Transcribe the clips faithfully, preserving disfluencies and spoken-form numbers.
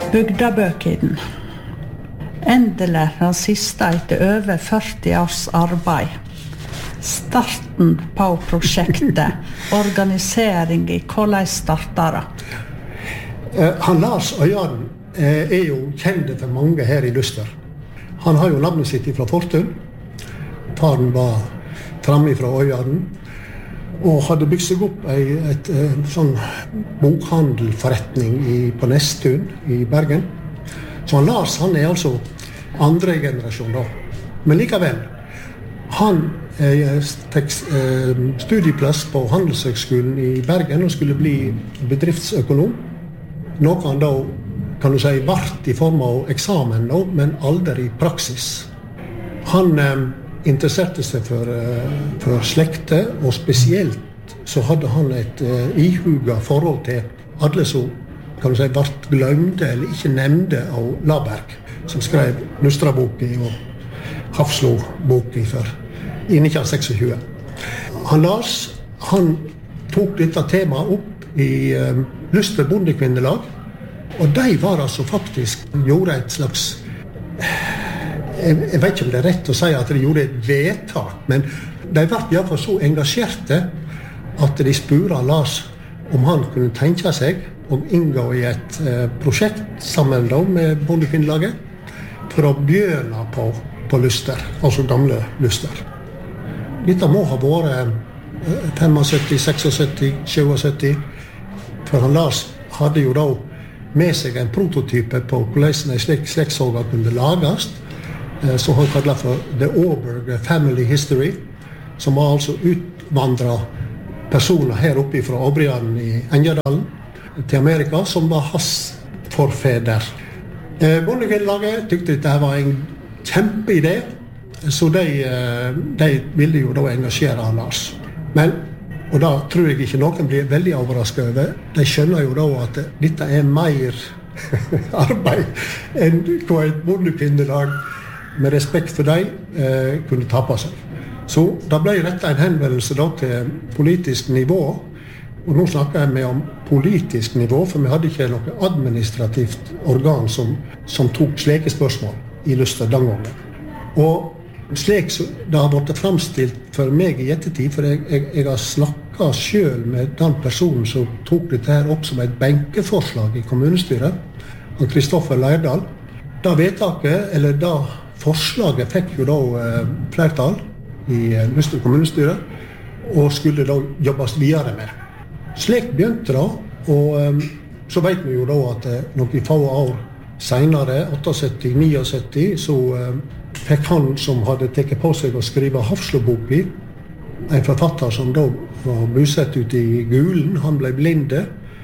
Bygdabøkiden. Endelig den siste etter over førti års arbeid. Starten på prosjektet, organisering i hvordan startet det? Han Lars Øyarden er jo kjent for mange her i Luster. Han har jo navnet sitt fra Fortun. Faren var framme fra Øyarden og hadde bygd seg opp en et, sånn bokhandelforretning i, på Nestun i Bergen. Så han Lars han er altså andre generasjon da. Men likevel, han eh, fikk eh, studieplass på Handelshøgskolen i Bergen og skulle bli bedriftsøkonom. Noe han da, kan du si, vart i form av eksamen da, men aldri i praksis. Han eh, interesserte seg for, eh, for slekte, og spesielt så hadde han et eh, ihuga forhold til alle som, kan du si, vart glemte eller ikke nevnte av Laberg, som skrev Nustraboki og Hafslo-boki for i nitten tjueseks. Han Lars, han tok dette temaet opp i eh, Luster bondekvinnelag, og de var altså faktisk, gjorde et slags, jeg, jeg vet ikke om det er rett å si at de gjorde et vedtak, men de var i hvert fall så engasjerte at de spurte Lars om han kunne tenke seg å inngå i et eh, prosjekt sammen da, med bondekvinnelaget for å begynne på, på Luster, altså gamle Luster. Dette må ha vært syttifem, syttiseks, syttisju, for han Lars hadde jo da med seg en prototype på hvordan en slik slektssaga kunne lages, som han kallet for The Auberg Family History, som var altså utvandret personer her oppe fra Åbriaden i Engjerdalen til Amerika, som var hans forfeder. Bondekvinnelaget tykte dette var en kjempeidé, så de, de ville jo da engasjere Lars. Men, og da tror jeg ikke noen blir veldig overrasket over, de skjønner jo da at dette er mer arbeid enn hva et bondekvinnelag med respekt for dem eh, kunne ta på seg. Så da ble rettet en henvendelse da til politisk nivå, og nå snakker jeg om politisk nivå, for vi hadde ikke noe administrativt organ som, som tok slike spørsmål i Luster den gangen. Og slik det har vært fremstilt for meg i ettertid, for jeg, jeg, jeg har snakket selv med den personen som tok dette her opp som et benkeforslag i kommunestyret, og Kristoffer Leirdal. Da vedtaket, eller da forslaget fikk jo da eh, flertall i eh, Luster kommunestyret, og skulle da jobbes videre med. Slik begynte det, og eh, så vet vi jo da at eh, noen få år senere, syttiåtte, syttini, så eh, fikk han som hadde tatt på seg å skrive Hafslo-boki, en forfatter som da var bosatt ute i Gulen, han ble blinde,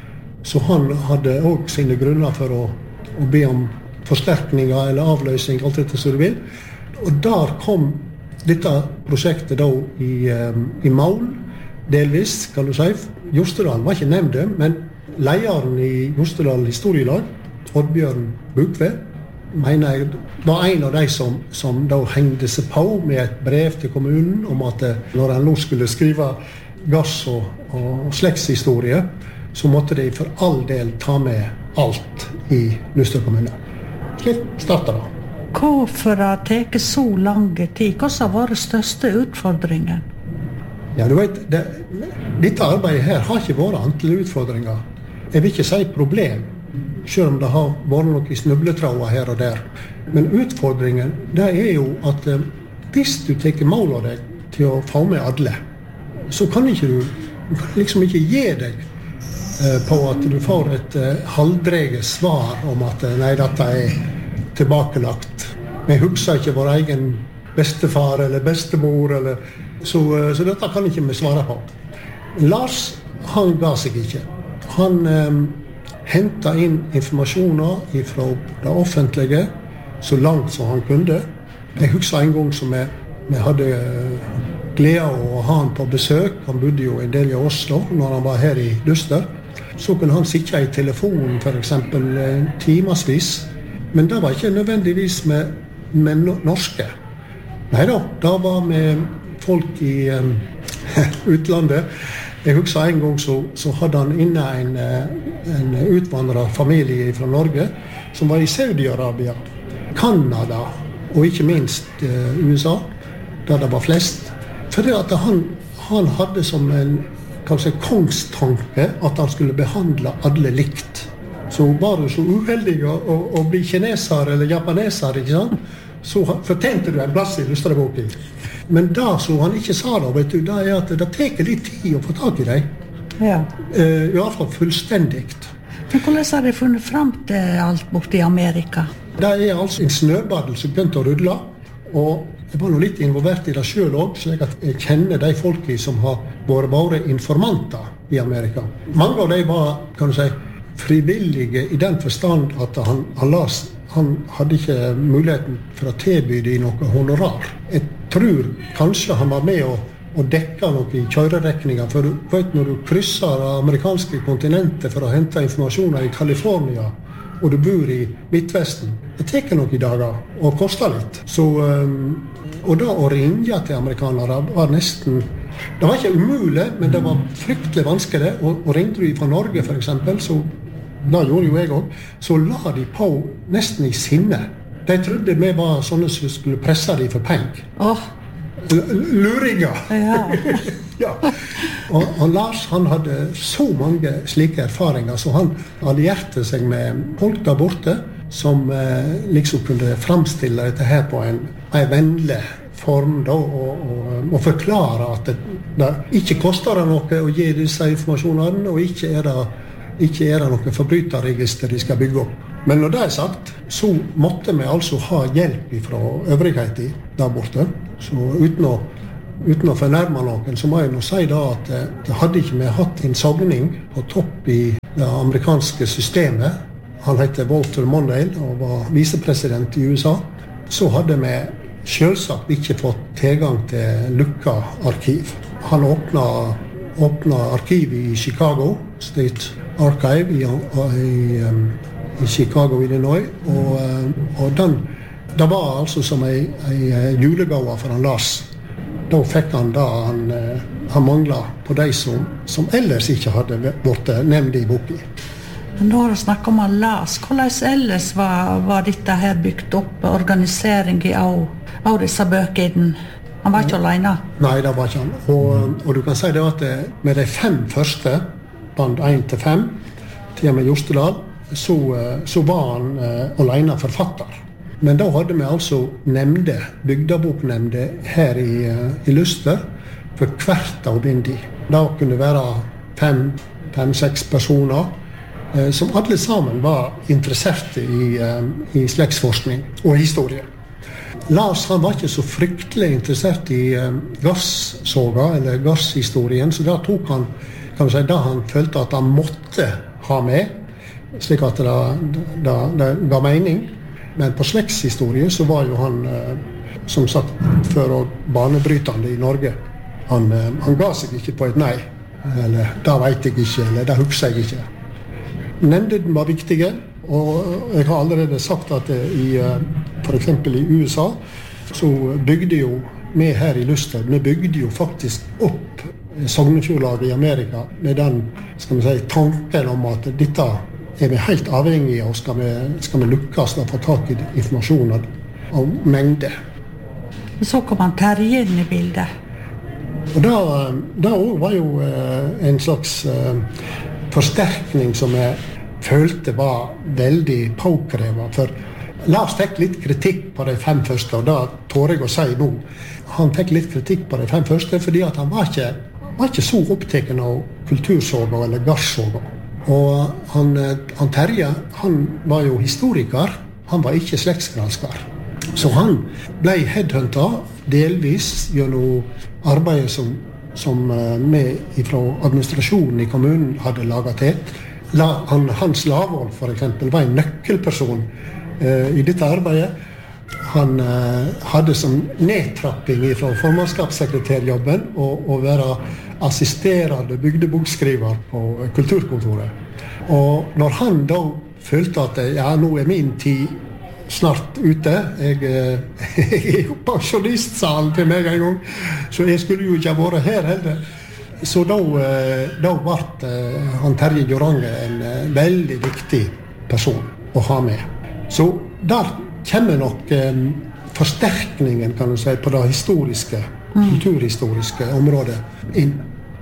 så han hadde også sine grunner for å, å be om forsterkninger eller avløsning, alt dette som du vil. Og der kom dette prosjektet da i, um, i mål, delvis, kan du si. Jostedal var ikke nevnt det, men lederen i Jostedal historielag, Oddbjørn Bukve, mener jeg var en av de som, som da hengte seg på med et brev til kommunen om at når han nå skulle skrive gass og, og slektshistorie, så måtte de for all del ta med alt i Luster kommune. Slik startet det. Hvorfor har det tatt så lang tid? Hva har vært største utfordringen? Ja, du vet, det, dette arbeidet her har ikke vært antall utfordringer. Jeg vil ikke si problem, selv om det har vært noen snubletråder her og der. Men utfordringen, det er jo at eh, hvis du tar mål av deg til å få med alle, så kan ikke du, du kan liksom ikke gi deg eh, på at du får et eh, halvdreget svar om at eh, nei, dette er tilbakelagt. Vi husker ikke vår egen bestefar eller bestemor, eller, så, eh, så dette kan ikke vi svare på. Lars, han ga seg ikke. Han eh, hentet inn informasjoner fra det offentlige så langt som han kunne. Jeg husker en gang som jeg, jeg hadde glede av å ha han på besøk. Han bodde jo en del i Oslo når han var her i Luster. Så kunne han sitte i telefonen for eksempel timesvis. Men det var ikke nødvendigvis med, med norske. Neida, det var med folk i um, utlandet. Jeg husker en gang så, så hadde han inne en, en utvandret familie fra Norge som var i Saudi-Arabia, Kanada og ikke minst uh, U S A, der det var flest. Fordi at han, han hadde som en kanskje kongstanke at han skulle behandle alle likt. Så var du så uheldig å, å, å bli kineser eller japaneser, ikke sant? Så fortjente du en plass i Lustereboken. Men da så han ikke sa det, vet du, det er at det teker litt tid å få tak i deg. Ja. Uh, I hvert fall fullstendigt. Men hvordan har de funnet frem til alt borte i Amerika? Det er altså en snøbadel som begynte å rulle, og jeg var nå litt involvert i det selv også, slik at jeg kjenner de folke som har vært bare informanter i Amerika. Mange av de var, kan du si, frivillige i den forstand at han, han, las, han hadde ikke muligheten for å tilby de noe honorar. Jeg tror kanskje han var med å, å dekke noe i kjørerekninger, for du vet når du krysser det amerikanske kontinentet for å hente informasjoner i California, og du bor i Midtvesten, det teker noen dager og koster litt. Så, um, og da å ringe til amerikanere var nesten, det var ikke umulig, men det var fryktelig vanskelig. Og, og ringte du fra Norge for eksempel, så da gjorde jo jeg også, så la de på nesten i sinne. De trodde vi var sånne som skulle presse de for penger. Åh. Luringer. Ja. Ja. Og, og Lars, han hadde så mange slike erfaringer, så han allierte seg med folk der borte, som eh, liksom kunne fremstille dette her på en, en vennlig form, da, og, og, og forklare at det, det ikke koster det noe å gi disse informasjonene, og ikke er det, ikke er det noe forbryterregister de skal bygge opp. Men når det er sagt, så måtte vi altså ha hjelp fra øvrigheten der borte. Så uten å, uten å fornærme noen, så må jeg nå si da at det hadde ikke vi hatt en sogning på topp i det amerikanske systemet. Han heter Walter Mondale og var visepresident i U S A. Så hadde vi selvsagt ikke fått tilgang til lukka arkiv. Han åpna, åpna arkiv i Chicago, State Archive i, i, i Chicago, Illinois, og, og den, det var altså som en, en julegave for han Lars. Da fikk han da han, han manglet på de som, som ellers ikke hadde vært nevnt i boken. Men når du snakker om han Lars, hvordan ellers var, var dette her bygd opp, organisering av, av disse bøkene? Han var ikke alene? Nei, det var ikke han. Og, og du kan si det at med de fem første, band én til fem, til og med Jostedal, så, så var han uh, alene forfatter. Men da hadde vi altså nemnde, bygdaboknemnde her i, uh, i Luster, for hvert av bindi. Da kunne det være fem, fem, seks personer, uh, som alle sammen var interesserte i, uh, i slektsforskning og historie. Lars han var ikke så fryktelig interessert i uh, gassoga, eller gasshistorien, så da tok han, kan man si, da han følte at han måtte ha med, slik at det, det, det ga mening. Men på slektshistorie så var jo han, uh, som sagt, før og banebrytende i Norge. Han, uh, han ga seg ikke på et nei, eller det vet jeg ikke, eller det husker jeg ikke. Nemnden var viktige, og jeg har allerede sagt at i, for eksempel i U S A, så bygde jo vi her i Luster, vi bygde jo faktisk opp Sognefjordlaget i Amerika med den, skal vi si, tanken om at dette er vi helt avhengige av, og skal vi, skal vi lukkes og få tak i informasjonen av mengde. Så kom han Terje inn i bildet. Og da, da var jo en slags forsterkning som jeg følte var veldig påkrevet, for Lars fikk litt kritikk på de fem første, og da tør jeg å si nå. Han fikk litt kritikk på de fem første, fordi at han var ikke, var ikke så opptatt av kultursoga eller gassoga. Og han, han Terje, han var jo historiker, han var ikke slektsgransker. Så han ble headhuntet delvis gjennom arbeidet som, som vi fra administrasjonen i kommunen hadde laget til. La, han, Hans Lavål for eksempel var en nøkkelperson uh, i dette arbeidet. Han uh, hadde som nedtrapping fra formannskapssekretærjobben og, og være assisterende bygdebokskriver på kulturkontoret. Og når han da følte at ja, nå er min tid snart ute, jeg, uh, jeg er jo pensjonistsalen til meg en gang, så jeg skulle jo ikke ha vært her heller. så da, da ble han Terje Jorange en veldig viktig person å ha med. Så der kommer nok forsterkningen, kan du si, på det historiske, mm. kulturhistoriske området inn.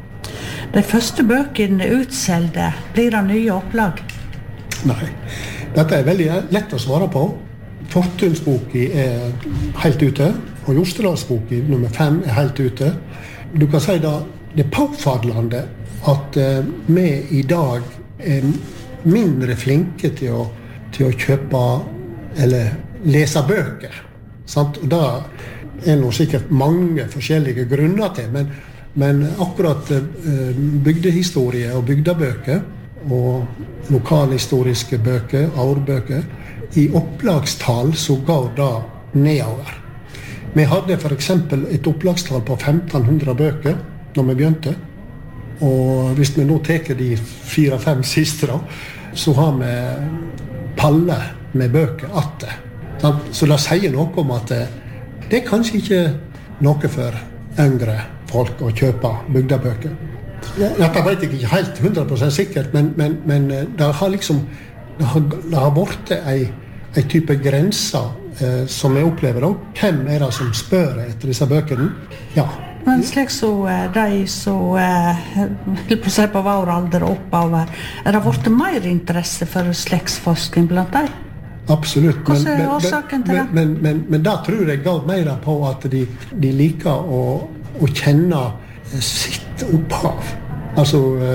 De første bøkene utselgte, blir det nye opplag? Nei, dette er veldig lett å svare på. Fortunsboken er helt ute, og Jostedalsboken nummer fem er helt ute. Du kan si da, det er påfallende at uh, vi i dag er mindre flinke til å, til å kjøpe eller lese bøker. Sant? Og da er det sikkert mange forskjellige grunner til, men Men akkurat eh, bygdehistorie og bygdebøker og lokalhistoriske bøker, årbøker, i opplagstall så går det nedover. Vi hadde for eksempel et opplagstall på femten hundre bøker når vi begynte. Og hvis vi nå teker de fire-fem siste da, så har vi palle med bøker atte. Så det sier noe om at det, det er kanskje ikke noe for yngre folk å kjøpe bygdebøker. Dette vet jeg ikke helt hundre prosent sikkert, men, men, men det har liksom det har, det har vært ei, ei type grenser eh, som jeg opplever da. Hvem er det som spør etter disse bøkene? Ja. Men slik så de som eh, på seg på vår alder og oppover, er det vært mer interesse for slektsforskning blant dem? Absolutt. Hva er årsaken til det? Men, men, men, men da tror jeg går mer på at de, de liker å å kjenne sitt opphav. Altså,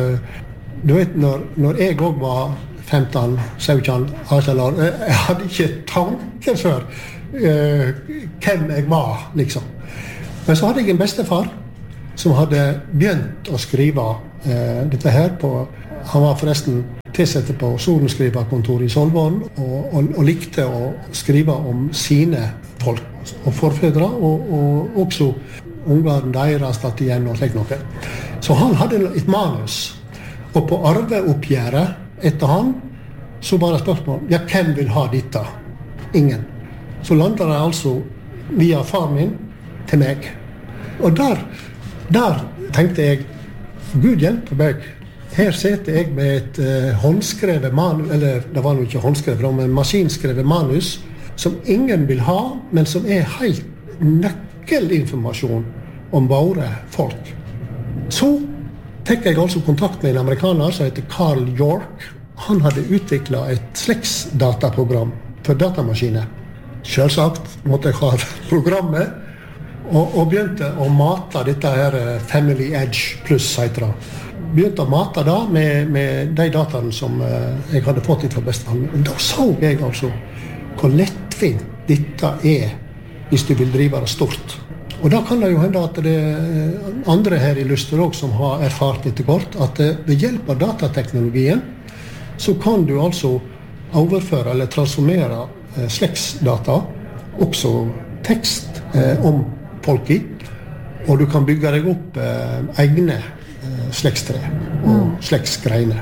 du vet, når, når jeg også var femten, sytten, atten år, jeg hadde ikke tanke for uh, hvem jeg var, liksom. Men så hadde jeg en bestefar som hadde begynt å skrive uh, dette her på, han var forresten tilsatt på sorenskriverkontoret i Solvorn, og, og, og likte å skrive om sine folk og forfedre, og, og også ungene deres tatt igjen og slik noe. Så han hadde et manus, og på arveoppgjøret etter han, så var det spørsmål, ja, hvem vil ha dette? Ingen. Så landet det altså via far min til meg. Og der, der tenkte jeg, Gud hjelpe meg, her sitter jeg med et uh, håndskrevet manus, eller det var jo ikke håndskrevet, men maskinskrevet manus, som ingen vil ha, men som er helt nøkkelinformasjon om våre folk. Så fikk jeg altså kontakt med en amerikaner som heter Carl York. Han hadde utviklet et slektsdataprogram for datamaskiner. Selvsagt måtte jeg ha programmet, og, og begynte å mate dette her Family Edge Plus, heter det. Begynte å mate da med, med de dataene som uh, jeg hadde fått fra bestefaren. Og da så jeg altså hvor lettvint dette er hvis du vil drive det stort. Og da kan det jo hende at det er andre her i Luster også som har erfart etter kort, at ved hjelp av datateknologien så kan du altså overføre eller transformere eh, slektsdata, også tekst eh, om folket, og du kan bygge deg opp eh, egne eh, slektstre og slektsgreiner.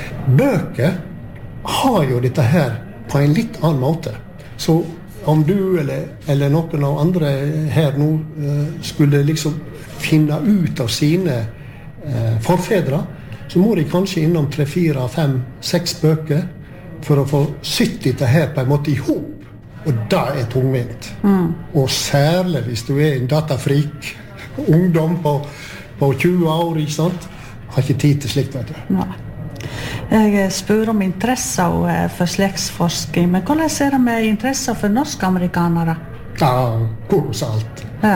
Bøker har jo dette her på en litt annen måte. Så om du eller, eller noen av andre her nå uh, skulle liksom finne ut av sine uh, forfedre, så må de kanskje innom tre, fire, fem, seks bøker for å få sytt dette her på en måte i hop. Og det er tungvint. Mm. Og særlig hvis du er en datafrik, ungdom på, på tjue år, ikke sant? Har ikke tid til slikt, vet du. Nei. Jeg spør om interesse for slektsforskning, men hvordan er det med interesse for norsk-amerikanere? Ja, kolossalt. Ja.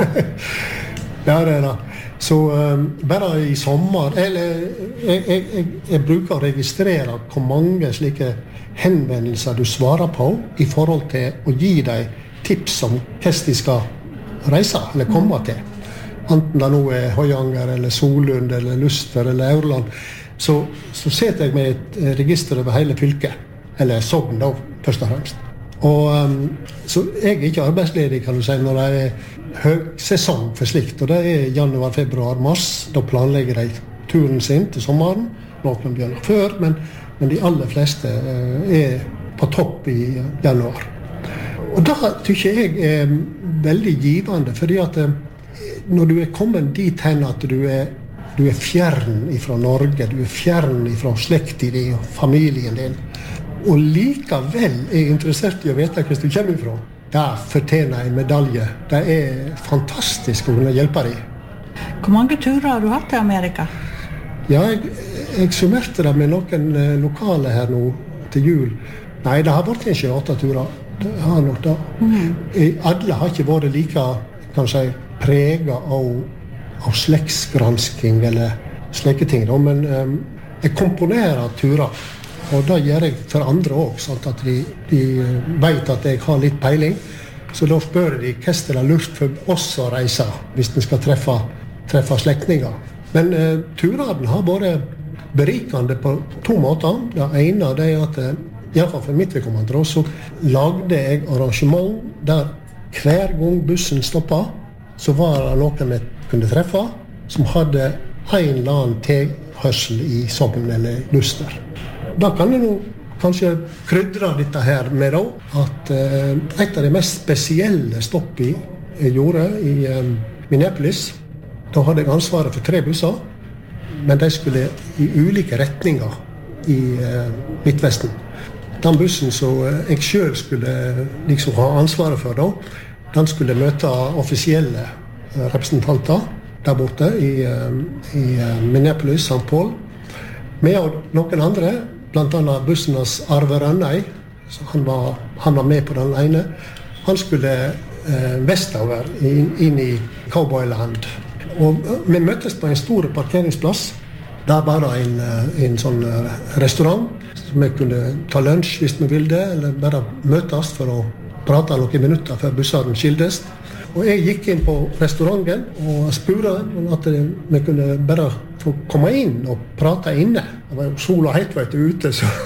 Ja, det er det. Så um, bare i sommer, eller jeg, jeg, jeg, jeg bruker å registrere hvor mange slike henvendelser du svarer på i forhold til å gi deg tips om hvordan de skal reise eller komme til. Enten det nå er Høyanger, eller Solund, eller Luster, eller Aurland. Så, så setter jeg med et register over hele fylket, eller Sogn da, først og fremst. Og um, så jeg er ikke arbeidsledig, kan du si, når det er høgsesong for slikt, og det er januar, februar, mars. Da planlegger de turen sin til sommeren, noen begynner før, men, men de aller fleste uh, er på topp i januar. Og det tykker jeg er veldig givende, fordi at uh, når du er kommet dit hen at du er du er fjern ifra Norge, du er fjern ifra slekten din og familien din. Og likevel er jeg interessert i å vite hvor du kommer ifra. Det fortjener en medalje. Det er fantastisk å kunne hjelpe deg. Hvor mange turer har du hatt til Amerika? Ja, jeg, jeg summerte det med noen lokale her nå til jul. Nei, det har vært en tjueåtte turer. Det har nok det. Mm. Alle har ikke vært like, kanskje, preget av, av slektsgransking eller slike ting. Da. Men um, jeg komponerer turer. Og det gjør jeg for andre også, sånn at de, de vet at jeg har litt peiling. Så da spør de hva er det lurt for oss å reise hvis vi skal treffe, treffe slektninger. Men uh, turene har vært berikende på to måter. Det ene det er at, i hvert fall for mitt vedkommende, så lagde jeg arrangement der hver gang bussen stoppet, så var det noen jeg kunne treffe som hadde en eller annen tilhørsel i Sogn eller Luster. Da kan jeg nå kanskje krydre dette her med da, at eh, et av de mest spesielle stopp jeg gjorde i eh, Minneapolis, da hadde jeg ansvaret for tre busser, men de skulle i ulike retninger i eh, Midtvesten. Den bussen som jeg selv skulle liksom ha ansvaret for da, den skulle møte offisielle representanter der borte i, i Minneapolis, Saint Paul, med noen andre, blant annet bussenes Arve Rønnøy, han var, han var med på den ene. Han skulle eh, vestover inn, inn i Cowboyland. Og vi møttes på en stor parkeringsplass. Der var det en, en sånn restaurant, som vi kunne ta lunsj hvis vi ville, eller bare møtes for å prate noen minutter før bussene skildes. Og jeg gikk inn på restauranten og spurte at vi kunne bare få komme inn og prate inne. Det var jo sola helt vet ute, så